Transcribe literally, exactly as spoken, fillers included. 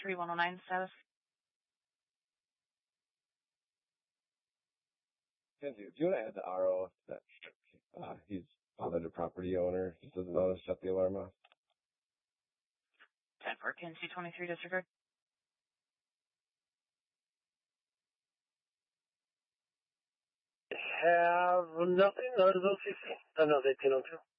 three one oh nine status. Kenzie, do you want to add the R O that uh, he's bothered a property owner, just doesn't know to shut the alarm off? ten four, K N C twenty-three, disregard. Have nothing, notice fifteen. Uh, no, eighteen oh two.